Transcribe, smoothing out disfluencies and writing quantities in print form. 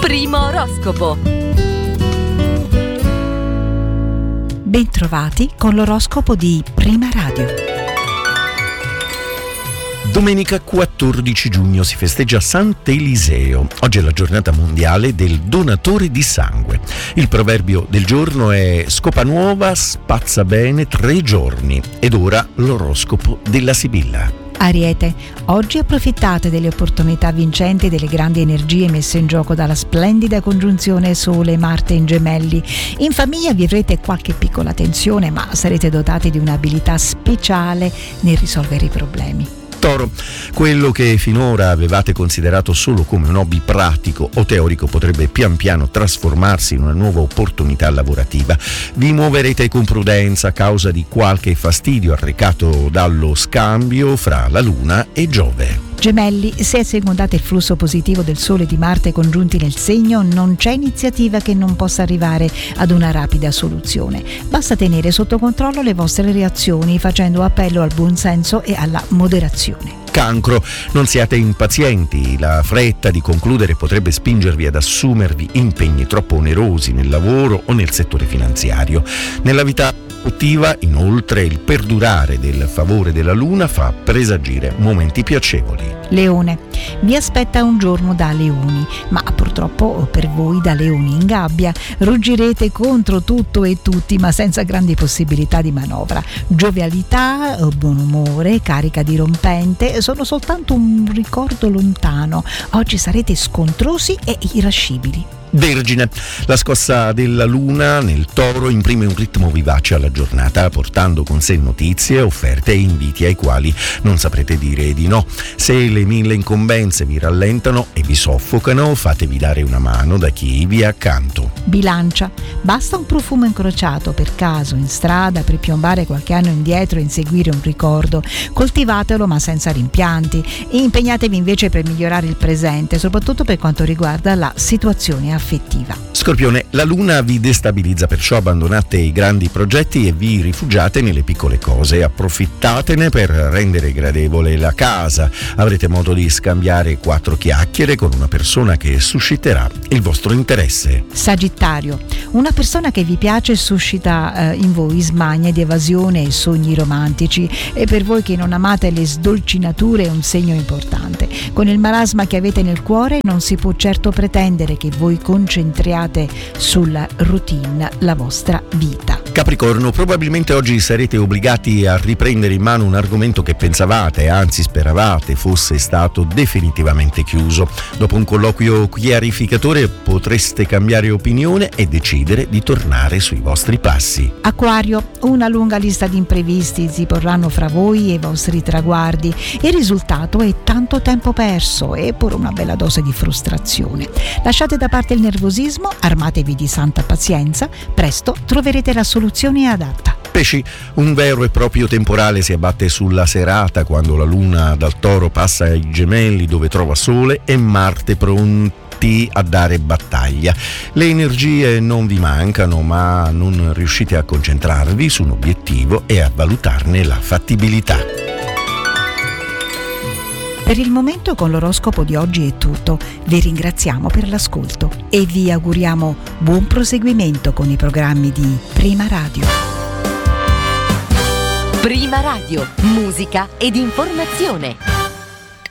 Primo oroscopo. Bentrovati con l'oroscopo di Prima Radio. Domenica 14 giugno si festeggia Sant'Eliseo. Oggi è la giornata mondiale del donatore di sangue. Il proverbio del giorno è scopa nuova, spazza bene 3 giorni. Ed ora l'oroscopo della Sibilla. Ariete, oggi approfittate delle opportunità vincenti e delle grandi energie messe in gioco dalla splendida congiunzione Sole-Marte in Gemelli. In famiglia vivrete qualche piccola tensione, ma sarete dotati di un'abilità speciale nel risolvere i problemi. Toro, quello che finora avevate considerato solo come un hobby pratico o teorico potrebbe pian piano trasformarsi in una nuova opportunità lavorativa. Vi muoverete con prudenza a causa di qualche fastidio arrecato dallo scambio fra la Luna e Giove. Gemelli, se assecondate il flusso positivo del Sole e di Marte congiunti nel segno, non c'è iniziativa che non possa arrivare ad una rapida soluzione. Basta tenere sotto controllo le vostre reazioni facendo appello al buonsenso e alla moderazione. Cancro, non siate impazienti, la fretta di concludere potrebbe spingervi ad assumervi impegni troppo onerosi nel lavoro o nel settore finanziario. Nella vita attiva, inoltre, il perdurare del favore della Luna fa presagire momenti piacevoli. Leone, vi aspetta un giorno da leoni, ma purtroppo per voi da leoni in gabbia. Ruggirete contro tutto e tutti, ma senza grandi possibilità di manovra. Giovialità, buon umore, carica dirompente sono soltanto un ricordo lontano. Oggi sarete scontrosi e irascibili. Vergine, la scossa della Luna nel Toro imprime un ritmo vivace alla giornata, portando con sé notizie, offerte e inviti ai quali non saprete dire di no. Se le 1000 incombenze vi rallentano e vi soffocano, fatevi dare una mano da chi vi è accanto. Bilancia, basta un profumo incrociato per caso in strada per piombare qualche anno indietro e inseguire un ricordo. Coltivatelo ma senza rimpianti e impegnatevi invece per migliorare il presente, soprattutto per quanto riguarda la situazione affettiva. Scorpione, la Luna vi destabilizza, perciò abbandonate i grandi progetti e vi rifugiate nelle piccole cose. Approfittatene per rendere gradevole la casa. Avrete modo di scambiare 4 chiacchiere con una persona che susciterà il vostro interesse. Sagittario, una persona che vi piace suscita in voi smanie di evasione e sogni romantici, e per voi che non amate le sdolcinature è un segno importante. Con il marasma che avete nel cuore non si può certo pretendere che voi concentriate sulla routine la vostra vita. Capricorno, probabilmente oggi sarete obbligati a riprendere in mano un argomento che pensavate, anzi speravate, fosse stato definitivamente chiuso. Dopo un colloquio chiarificatore potreste cambiare opinione e decidere di tornare sui vostri passi. Acquario, una lunga lista di imprevisti si porranno fra voi e i vostri traguardi. Il risultato è tanto tempo perso e pure una bella dose di frustrazione. Lasciate da parte il nervosismo, armatevi di santa pazienza, presto troverete la soluzione adatta. Pesci, un vero e proprio temporale si abbatte sulla serata quando la Luna dal Toro passa ai Gemelli, dove trova Sole e Marte pronti a dare battaglia. Le energie non vi mancano, ma non riuscite a concentrarvi su un obiettivo e a valutarne la fattibilità. Per il momento con l'oroscopo di oggi è tutto. Vi ringraziamo per l'ascolto e vi auguriamo buon proseguimento con i programmi di Prima Radio. Prima Radio, musica ed informazione.